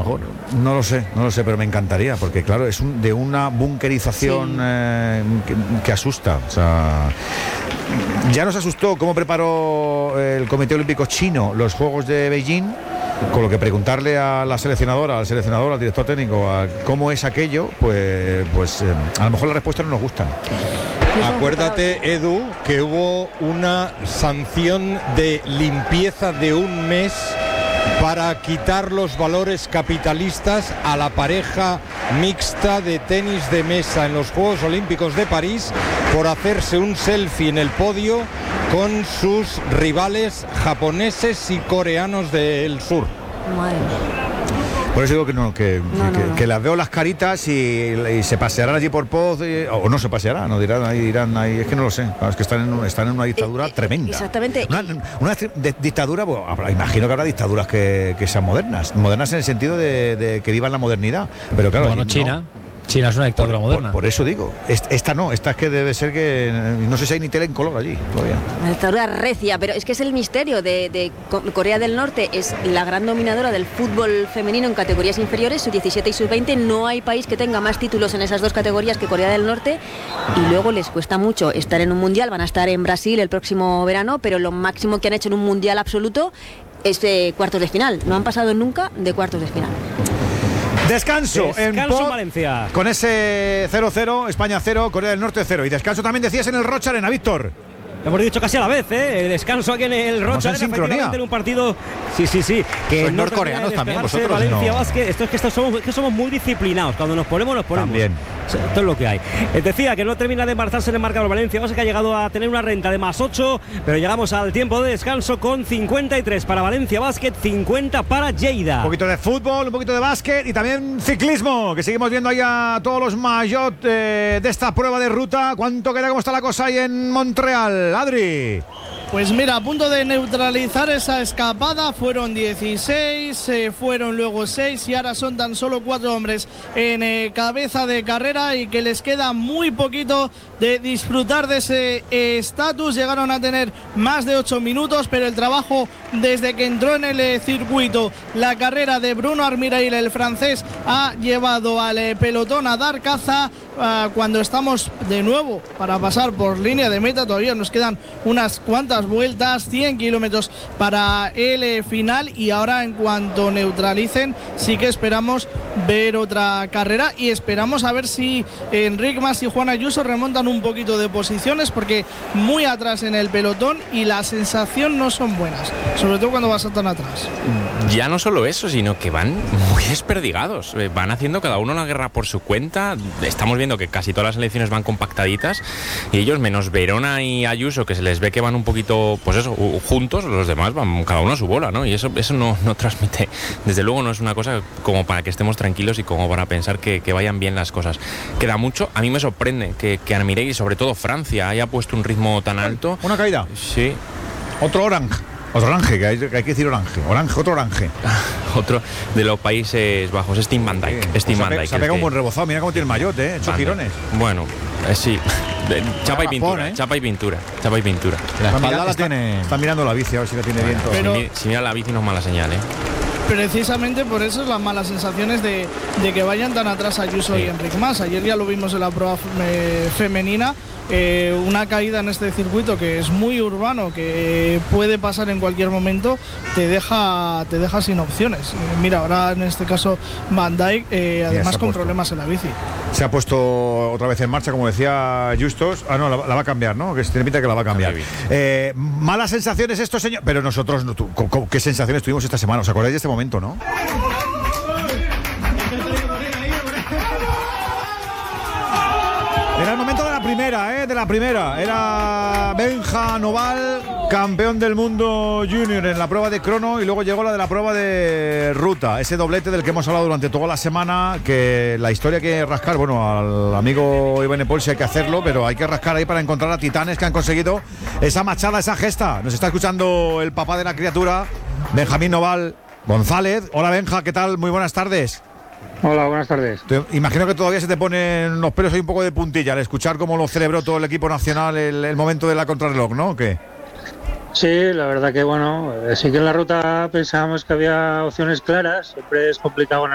mejor. No lo sé, pero me encantaría, porque claro, es de una bunkerización que asusta. O sea, ya nos asustó cómo preparó el Comité Olímpico Chino los Juegos de Beijing, con lo que preguntarle a la seleccionadora, al seleccionador, al director técnico, a cómo es aquello, pues a lo mejor la respuesta no nos gusta. Acuérdate, Edu, que hubo una sanción de limpieza de un mes para quitar los valores capitalistas a la pareja mixta de tenis de mesa en los Juegos Olímpicos de París por hacerse un selfie en el podio con sus rivales japoneses y coreanos del sur. Madre mía. Por eso digo que las veo las caritas y se pasearán allí por Poz, o no se pasearán, no dirán ahí, es que no lo sé. Claro, es que están en una dictadura tremenda. Exactamente. Una dictadura, bueno, imagino que habrá dictaduras que sean modernas en el sentido de que vivan la modernidad. Pero claro, bueno, China es una dictadura moderna. Por eso digo, esta es que debe ser que no sé si hay ni tele en color allí todavía. Una dictadura recia, pero es que es el misterio de Corea del Norte, es la gran dominadora del fútbol femenino en categorías inferiores, sub-17 y sub-20. No hay país que tenga más títulos en esas dos categorías que Corea del Norte, y luego les cuesta mucho estar en un mundial. Van a estar en Brasil el próximo verano, pero lo máximo que han hecho en un mundial absoluto es cuartos de final. No han pasado nunca de cuartos de final. Descanso en Valencia. Con ese 0-0, España 0, Corea del Norte 0. Y descanso también decías en el Rocha Arena, Víctor. Hemos dicho casi a la vez, el descanso aquí en el Rocha Arena, efectivamente, en un partido. Sí. Que sois norcoreanos también, vosotros. Valencia Basket, esto es que somos muy disciplinados. Cuando nos ponemos. También. Esto es lo que hay. Decía que no termina de marcharse en el marcador Valencia Basket, que ha llegado a tener una renta de +8, pero llegamos al tiempo de descanso con 53 para Valencia Basket, 50 para Lleida. Un poquito de fútbol, un poquito de básquet y también ciclismo, que seguimos viendo ahí a todos los maillot de esta prueba de ruta. ¿Cuánto queda? ¿Cómo está la cosa ahí en Montreal, Adri? Pues mira, a punto de neutralizar esa escapada, fueron 16, fueron luego 6 y ahora son tan solo 4 hombres en cabeza de carrera, y que les queda muy poquito de disfrutar de ese estatus. Llegaron a tener más de 8 minutos, pero el trabajo desde que entró en el circuito la carrera de Bruno Armirail, el francés, ha llevado al pelotón a dar caza. Cuando estamos de nuevo para pasar por línea de meta, todavía nos quedan unas cuantas vueltas, 100 kilómetros para el final, y ahora en cuanto neutralicen sí que esperamos ver otra carrera, y esperamos a ver si Enric Mas y Juan Ayuso remontan un poquito de posiciones, porque muy atrás en el pelotón y la sensación no son buenas, sobre todo cuando vas tan atrás. Ya no solo eso, sino que van muy desperdigados, van haciendo cada uno la guerra por su cuenta. Estamos viendo que casi todas las selecciones van compactaditas, y ellos, menos Verona y Ayuso, que se les ve que van un poquito, pues eso, juntos, los demás van cada uno a su bola, ¿no? Y eso no transmite, desde luego no es una cosa como para que estemos tranquilos y como para pensar que vayan bien las cosas. Queda mucho. A mí me sorprende que Armirail y sobre todo Francia haya puesto un ritmo tan alto. ¿Una caída? Sí. Otro Orange, que hay que decir otro Orange. Otro de los Países Bajos, Stijn Van Dijk. Se ha pegado un buen rebozado, mira cómo tiene el maillot, hecho girones. Bueno, sí. Chapa y pintura, chapa y pintura. La espalda la tiene. Está mirando la bici, a ver si la tiene bien todo. Pero si mira la bici no es mala señal, Precisamente por eso es las malas sensaciones de que vayan tan atrás Ayuso y Enric Mas. Ayer ya lo vimos en la prueba femenina. Una caída en este circuito que es muy urbano, que puede pasar en cualquier momento, te deja sin opciones. Mira, ahora en este caso Van Dijk, además con problemas en la bici. Se ha puesto otra vez en marcha, como decía Justos. No, la va a cambiar, ¿no? Que tiene pinta que la va a cambiar. Malas sensaciones esto, señor. Pero nosotros, ¿qué sensaciones tuvimos esta semana? ¿Os acordáis de este momento, no? Era el momento de la primera. Era Benja Noval, campeón del mundo junior en la prueba de crono, y luego llegó la de la prueba de ruta. Ese doblete del que hemos hablado durante toda la semana, que la historia hay que rascar. Bueno, al amigo Iván Paul sí hay que hacerlo, pero hay que rascar ahí para encontrar a titanes que han conseguido esa machada, esa gesta. Nos está escuchando el papá de la criatura, Benjamín Noval González. Hola, Benja, ¿qué tal? Muy buenas tardes. Hola, buenas tardes. Imagino que todavía se te ponen los pelos ahí un poco de puntilla al escuchar cómo lo celebró todo el equipo nacional el momento de la contrarreloj, ¿no? ¿O qué? Sí, la verdad que bueno, sí que en la ruta pensábamos que había opciones claras. Siempre es complicado ganar